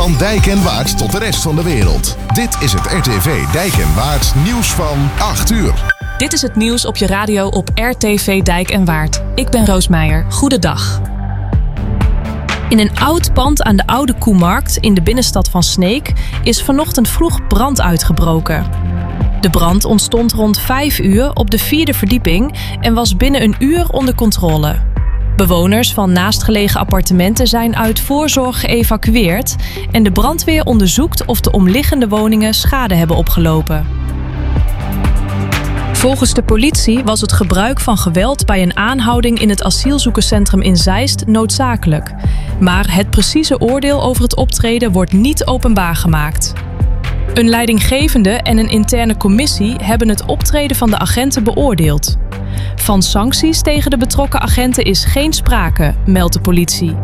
Van Dijk en Waard tot de rest van de wereld. Dit is het RTV Dijk en Waard nieuws van 8 uur. Dit is het nieuws op je radio op RTV Dijk en Waard. Ik ben Roos Meijer. Goedendag. In een oud pand aan de Oude Koemarkt in de binnenstad van Sneek is vanochtend vroeg brand uitgebroken. De brand ontstond rond 5 uur op de 4e verdieping en was binnen een uur onder controle. Bewoners van naastgelegen appartementen zijn uit voorzorg geëvacueerd en de brandweer onderzoekt of de omliggende woningen schade hebben opgelopen. Volgens de politie was het gebruik van geweld bij een aanhouding in het asielzoekerscentrum in Zeist noodzakelijk. Maar het precieze oordeel over het optreden wordt niet openbaar gemaakt. Een leidinggevende en een interne commissie hebben het optreden van de agenten beoordeeld. Van sancties tegen de betrokken agenten is geen sprake, meldt de politie.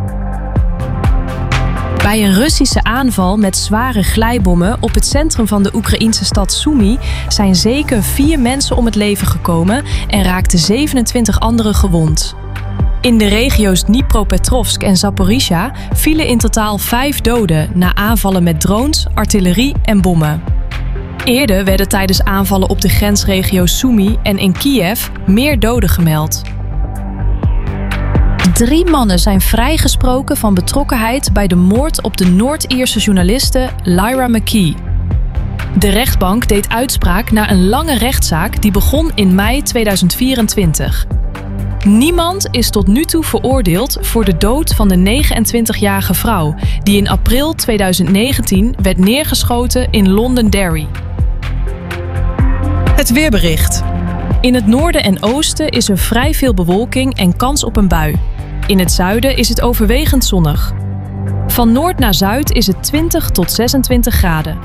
Bij een Russische aanval met zware glijbommen op het centrum van de Oekraïense stad Sumy zijn zeker 4 mensen om het leven gekomen en raakten 27 anderen gewond. In de regio's Dnipropetrovsk en Zaporizhzhia vielen in totaal 5 doden na aanvallen met drones, artillerie en bommen. Eerder werden tijdens aanvallen op de grensregio Sumy en in Kiev meer doden gemeld. 3 mannen zijn vrijgesproken van betrokkenheid bij de moord op de Noord-Ierse journaliste Lyra McKee. De rechtbank deed uitspraak na een lange rechtszaak die begon in mei 2024. Niemand is tot nu toe veroordeeld voor de dood van de 29-jarige vrouw die in april 2019 werd neergeschoten in Londonderry. Het weerbericht. In het noorden en oosten is er vrij veel bewolking en kans op een bui. In het zuiden is het overwegend zonnig. Van noord naar zuid is het 20 tot 26 graden.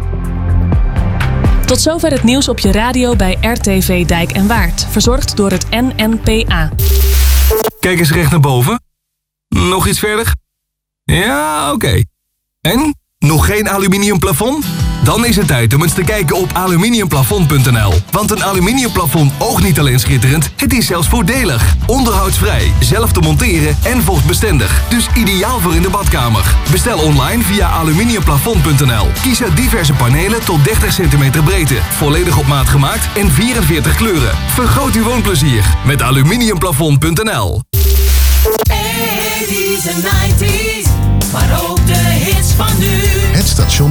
Tot zover het nieuws op je radio bij RTV Dijk en Waard. Verzorgd door het NNPA. Kijk eens recht naar boven. Nog iets verder? Ja, oké. En? Nog geen aluminium plafond? Dan is het tijd om eens te kijken op aluminiumplafond.nl. Want een aluminiumplafond oogt niet alleen schitterend, het is zelfs voordelig. Onderhoudsvrij, zelf te monteren en vochtbestendig. Dus ideaal voor in de badkamer. Bestel online via aluminiumplafond.nl. Kies uit diverse panelen tot 30 cm breedte. Volledig op maat gemaakt en 44 kleuren. Vergroot uw woonplezier met aluminiumplafond.nl. 80s en 90s, maar ook de hits van nu. Het station